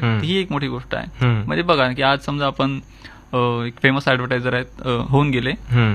ही एक मोठी गोष्ट आहे. म्हणजे बघा की आज समजा आपण एक फेमस ऍडव्हर्टायझर आहेत, होऊन गेले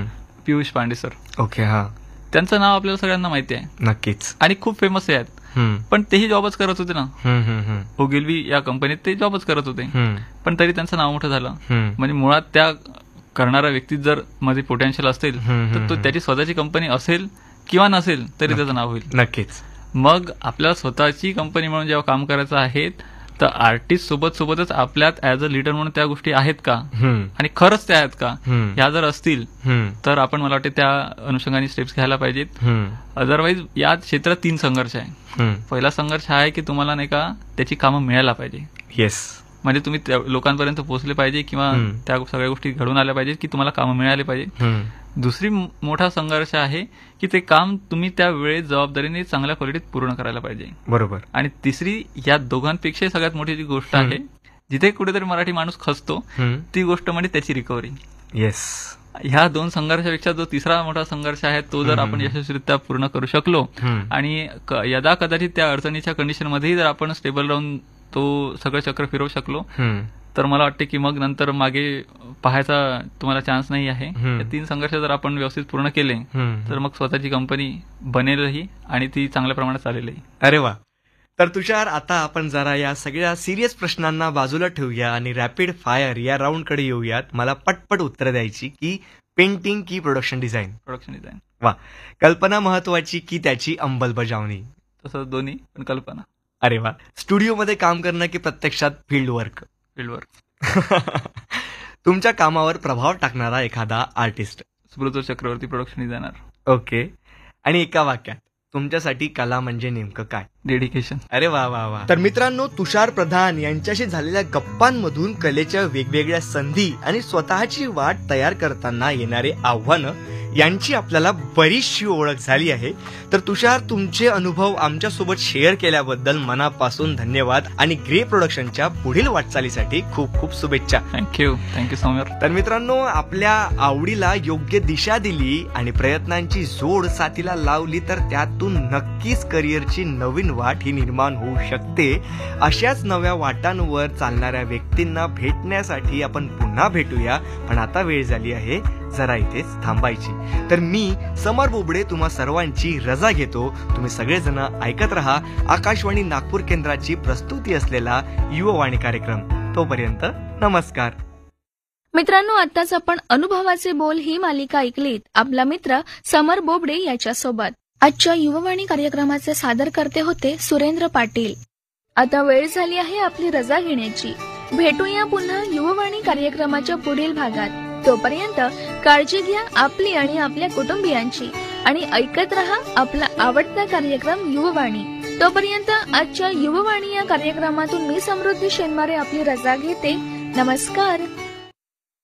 पियुष पांडे सर. ओके. हा, त्यांचं नाव आपल्याला सगळ्यांना माहिती आहे. नक्कीच. आणि खूप फेमस आहेत. पण तेही जॉबच करत होते ना. ओगिलवी या कंपनीत ते जॉबच करत होते, पण तरी त्यांचं नाव मोठं झालं. म्हणजे मुळात त्या करणारा व्यक्ती जर मध्ये पोटेन्शियल असेल तर तो त्याची स्वतःची कंपनी असेल किंवा नसेल तरी त्याचं नाव होईल. नक्कीच. मग आपल्याला स्वतःची कंपनी म्हणून जेव्हा काम करायचं आहे तर आर्टिस्ट सोबतच आपल्यात ऍज अ लीडर म्हणून त्या गोष्टी आहेत का आणि खरंच त्या आहेत का, ह्या जर असतील तर आपण मला वाटते त्या अनुषंगाने स्टेप्स घ्यायला पाहिजेत. अदरवाईज या क्षेत्रात 3 संघर्ष आहे. पहिला संघर्ष हा आहे की तुम्हाला नाही का त्याची कामं मिळायला पाहिजे. येस. म्हणजे तुम्ही लोकांपर्यंत पोहोचले पाहिजे किंवा त्या सगळ्या गोष्टी घडून आल्या पाहिजेत की तुम्हाला कामं मिळाली पाहिजे. दुसरी मोठा संघर्ष आहे की ते काम तुम्ही त्या वेळेत जबाबदारीने चांगल्या क्वालिटीत पूर्ण करायला पाहिजे. बरोबर. आणि तिसरी या दोघांपेक्षा सगळ्यात मोठी जी गोष्ट आहे जिथे कुठेतरी मराठी माणूस खचतो ती गोष्ट म्हणजे त्याची रिकव्हरी. येस. ह्या 2 संघर्षापेक्षा जो तिसरा मोठा संघर्ष आहे तो जर आपण यशस्वीरित्या पूर्ण करू शकलो आणि यदा कदाचित त्या अडचणीच्या कंडिशनमध्येही जर आपण स्टेबल राहून तो सगळं चक्र फिरवू शकलो तर मला वाटते की मग नंतर मागे पाहायचा तुम्हाला चान्स नाही आहे. या 3 संघर्ष जर आपण व्यवस्थित पूर्ण केले तर मग स्वतःची कंपनी बनेलही आणि ती चांगल्या प्रमाणात चालेलही. अरे वा. तर तुषार, आता आपण जरा या सगळ्या सिरियस प्रश्नांना बाजूला ठेवूया आणि रॅपिड फायर या राऊंडकडे येऊयात. मला पटपट उत्तरं द्यायची की पेंटिंग की प्रोडक्शन डिझाईन. Production design. वा. कल्पना महत्वाची की त्याची अंमलबजावणी. तसं दोन्ही, पण कल्पना. अरे वा. स्टुडिओमध्ये काम करणं की प्रत्यक्षात फील्ड वर्क. Field work. तुमच्या कामावर प्रभाव टाकणारा एखादा artist. Subroto Chakraborty, production designer. Okay. आणि एका वाक्यात तुमच्यासाठी कला म्हणजे नेमकं काय? डेडिकेशन. अरे वा वा वा. तर मित्रांनो, तुषार प्रधान यांच्याशी झालेल्या गप्पांमधून कलेच्या वेगवेगळ्या संधी आणि स्वतःची वाट तयार करताना येणारे आव्हानं यांची आपल्याला बरीचशी ओळख झाली आहे. तर तुषार, तुमचे अनुभव आमच्यासोबत शेअर केल्याबद्दल मनापासून धन्यवाद आणि ग्रे प्रोडक्शनच्या पुढील वाटचालीसाठी खूप खूप शुभेच्छा. Thank you so much. तर मित्रांनो, आपल्या आवडीला योग्य दिशा दिली आणि प्रयत्नांची जोड साथीला लावली तर त्यातून नक्कीच करिअरची नवीन वाट ही निर्माण होऊ शकते. अशाच नव्या वाटांवर चालणाऱ्या व्यक्तींना भेटण्यासाठी आपण पुन्हा भेटूया. पण आता वेळ झाली आहे जरा इथेच थांबायची. तर मी समर बोबडे तुम्हा सर्वांची रजा घेतो. तुम्ही सगळेजण ऐकत रहा आकाशवाणी नागपूर केंद्राची प्रस्तुती असलेला युववाणी कार्यक्रम. तोपर्यंत नमस्कार. मित्रांनो, आताच आपण अनुभवाचे बोल ही मालिका ऐकलीत आपला मित्र समर बोबडे याच्यासोबत. आजच्या युववाणी कार्यक्रमाचे सादरकर्ते होते सुरेंद्र पाटील. आता वेळ झाली आहे आपली रजा घेण्याची. भेटूया पुन्हा युववाणी कार्यक्रमाच्या पुढील भागात. तोपर्यंत काळजी घ्या आपली आणि आपल्या कुटुंबियांची आणि ऐकत रहा आपला आवडता कार्यक्रम युववाणी. तोपर्यंत आजच्या युववाणी या कार्यक्रमातून मी समृद्धी शेनमारे आपली रजा घेते. नमस्कार.